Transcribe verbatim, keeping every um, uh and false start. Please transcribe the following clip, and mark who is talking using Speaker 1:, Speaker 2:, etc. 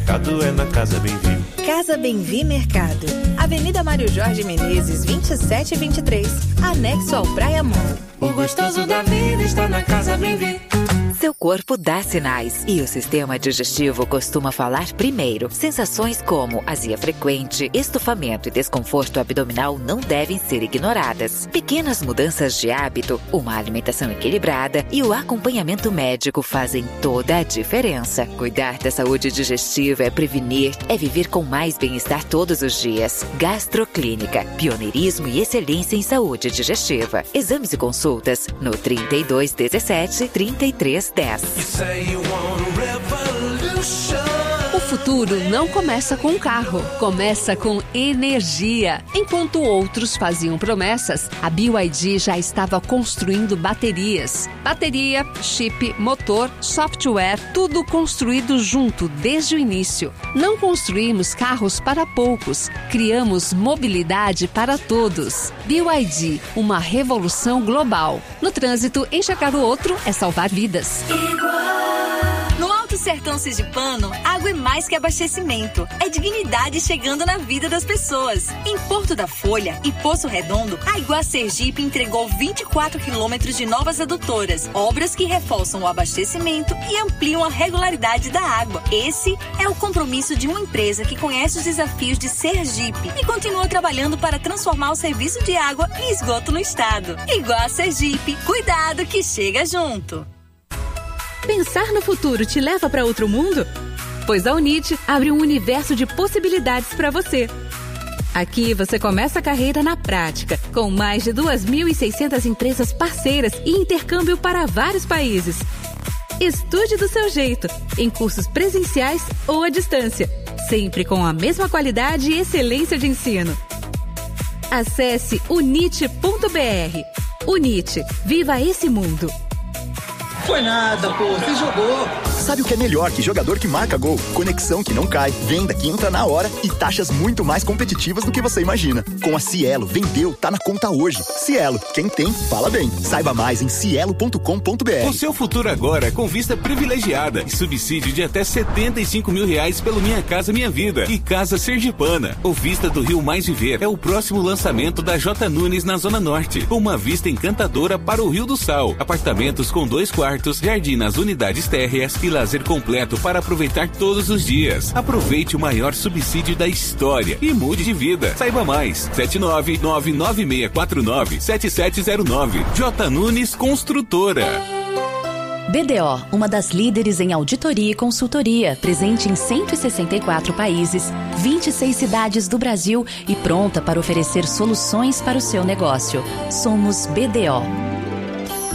Speaker 1: mercado é na Casa Bem-Vi.
Speaker 2: Casa Bem-Vi Mercado. Avenida Mário Jorge Menezes, vinte e sete e vinte e três. Anexo ao Praia Mall.
Speaker 1: O gostoso da vida está na Casa Bem-Vi.
Speaker 3: Seu corpo dá sinais e o sistema digestivo costuma falar primeiro. Sensações como azia frequente, estufamento e desconforto abdominal não devem ser ignoradas. Pequenas mudanças de hábito, uma alimentação equilibrada e o acompanhamento médico fazem toda a diferença. Cuidar da saúde digestiva é prevenir, é viver com mais bem-estar todos os dias. Gastroclínica, pioneirismo e excelência em saúde digestiva. Exames e consultas no trinta e dois dezessete, trinta e três dez.
Speaker 4: O futuro não começa com um carro, começa com energia. Enquanto outros faziam promessas, a B Y D já estava construindo baterias. Bateria, chip, motor, software, tudo construído junto desde o início. Não construímos carros para poucos, criamos mobilidade para todos. B Y D, uma revolução global. No trânsito, enxergar o outro é salvar vidas.
Speaker 5: No Alto Sertão Sergipano, água é mais que abastecimento. É dignidade chegando na vida das pessoas. Em Porto da Folha e Poço Redondo, a Iguá Sergipe entregou vinte e quatro quilômetros de novas adutoras, obras que reforçam o abastecimento e ampliam a regularidade da água. Esse é o compromisso de uma empresa que conhece os desafios de Sergipe e continua trabalhando para transformar o serviço de água e esgoto no estado. Iguá Sergipe, cuidado que chega junto.
Speaker 6: Pensar no futuro te leva para outro mundo? Pois a Unit abre um universo de possibilidades para você. Aqui você começa a carreira na prática, com mais de duas mil e seiscentas empresas parceiras e intercâmbio para vários países. Estude do seu jeito, em cursos presenciais ou à distância, sempre com a mesma qualidade e excelência de ensino. Acesse unit ponto b r. Unit, viva esse mundo!
Speaker 7: Foi nada, pô, você jogou.
Speaker 8: Sabe o que é melhor que jogador que marca gol? Conexão que não cai, venda que entra na hora e taxas muito mais competitivas do que você imagina. Com a Cielo, vendeu, tá na conta hoje. Cielo, quem tem, fala bem. Saiba mais em cielo ponto com ponto b r.
Speaker 9: O seu futuro agora é com vista privilegiada e subsídio de até setenta e cinco mil reais pelo Minha Casa Minha Vida e Casa Sergipana. O Vista do Rio Mais Viver é o próximo lançamento da J. Nunes na Zona Norte. Uma vista encantadora para o Rio do Sal. Apartamentos com dois quartos, jardim nas unidades térreas e lazer completo para aproveitar todos os dias. Aproveite o maior subsídio da história e mude de vida. Saiba mais. sete nove nove nove seis quatro nove sete sete zero nove. J. Nunes Construtora.
Speaker 10: B D O, uma das líderes em auditoria e consultoria, presente em cento e sessenta e quatro países, vinte e seis cidades do Brasil e pronta para oferecer soluções para o seu negócio. Somos B D O.